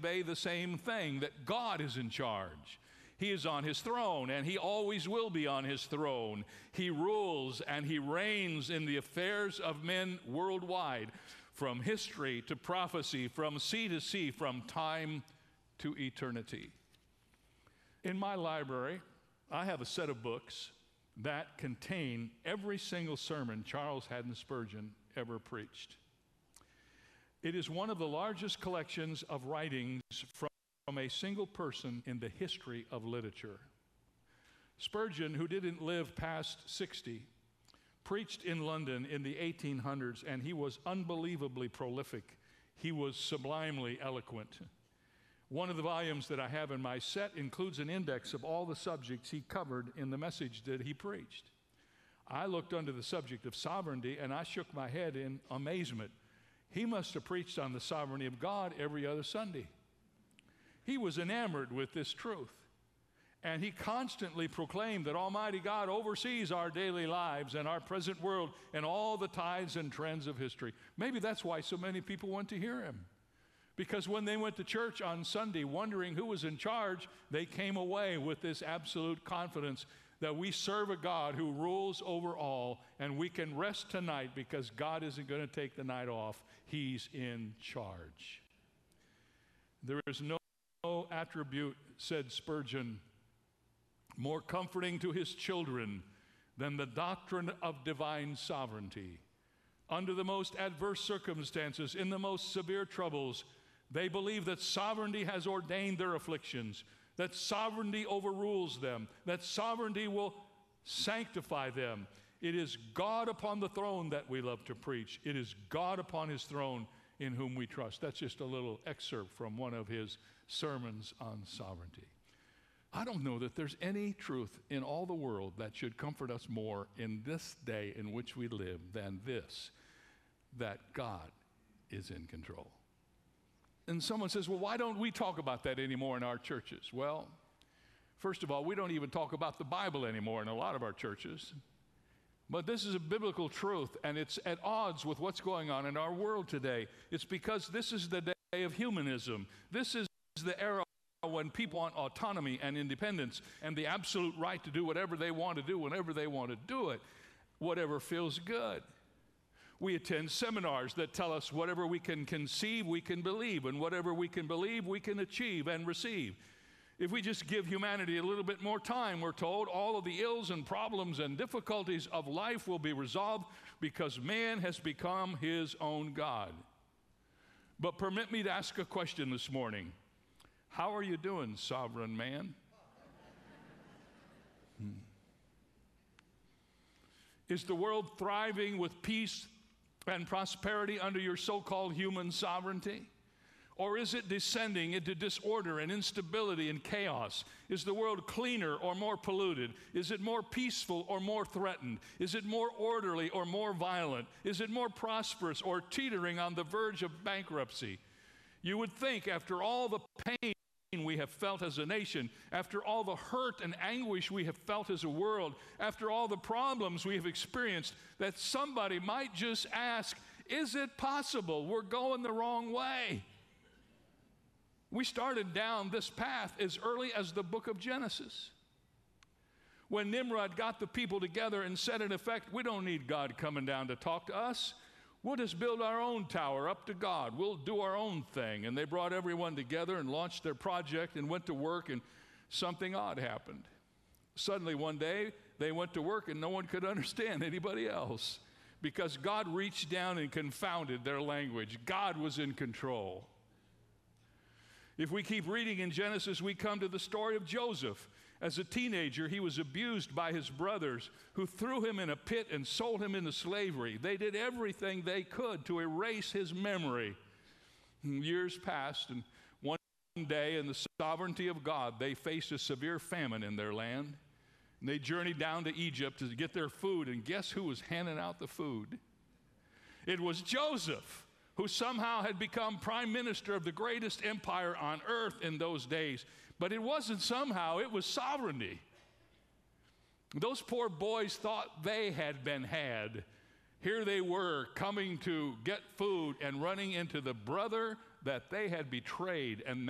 convey the same thing, that God is in charge. He is on his throne, and he always will be on his throne. He rules and he reigns in the affairs of men worldwide, from history to prophecy, from sea to sea, from time to eternity. In my library, I have a set of books that contain every single sermon Charles Haddon Spurgeon ever preached. It is one of the largest collections of writings from a single person in the history of literature. Spurgeon, who didn't live past 60, preached in London in the 1800s, and he was unbelievably prolific. He was sublimely eloquent. One of the volumes that I have in my set includes an index of all the subjects he covered in the message that he preached. I looked under the subject of sovereignty, and I shook my head in amazement. He must have preached on the sovereignty of God every other Sunday. He was enamored with this truth, and he constantly proclaimed that Almighty God oversees our daily lives and our present world and all the tides and trends of history. Maybe that's why so many people went to hear him, because when they went to church on Sunday wondering who was in charge, they came away with this absolute confidence that we serve a God who rules over all, and we can rest tonight because God isn't going to take the night off. He's in charge. There is no attribute, said Spurgeon, more comforting to his children than the doctrine of divine sovereignty. Under the most adverse circumstances, in the most severe troubles, they believe that sovereignty has ordained their afflictions, that sovereignty overrules them, that sovereignty will sanctify them. It is God upon the throne that we love to preach. It is God upon his throne in whom we trust. That's just a little excerpt from one of his sermons on sovereignty. I don't know that there's any truth in all the world that should comfort us more in this day in which we live than this, that God is in control. And someone says, well, why don't we talk about that anymore in our churches? Well, first of all, we don't even talk about the Bible anymore in a lot of our churches. But this is a biblical truth, and it's at odds with what's going on in our world today. It's because this is the day of humanism. This is the era when people want autonomy and independence and the absolute right to do whatever they want to do whenever they want to do it, whatever feels good. We attend seminars that tell us whatever we can conceive, we can believe, and whatever we can believe, we can achieve and receive. If we just give humanity a little bit more time, we're told, all of the ills and problems and difficulties of life will be resolved because man has become his own God. But permit me to ask a question this morning. How are you doing, sovereign man? Is the world thriving with peace and prosperity under your so-called human sovereignty? Or is it descending into disorder and instability and chaos? Is the world cleaner or more polluted? Is it more peaceful or more threatened? Is it more orderly or more violent? Is it more prosperous or teetering on the verge of bankruptcy? You would think, after all the pain we have felt as a nation, after all the hurt and anguish we have felt as a world, after all the problems we have experienced, that somebody might just ask, is it possible we're going the wrong way? We started down this path as early as the book of Genesis, when Nimrod got the people together and said, in effect, we don't need God coming down to talk to us. We'll just build our own tower up to God. We'll do our own thing. And they brought everyone together and launched their project and went to work, and something odd happened. Suddenly one day, they went to work and no one could understand anybody else because God reached down and confounded their language. God was in control. If we keep reading in Genesis, we come to the story of Joseph. As a teenager, he was abused by his brothers, who threw him in a pit and sold him into slavery. They did everything they could to erase his memory. Years passed, and one day, in the sovereignty of God, they faced a severe famine in their land. And they journeyed down to Egypt to get their food, and guess who was handing out the food? It was Joseph, who somehow had become prime minister of the greatest empire on earth in those days. But it wasn't somehow, it was sovereignty. Those poor boys thought they had been had. Here they were coming to get food and running into the brother that they had betrayed and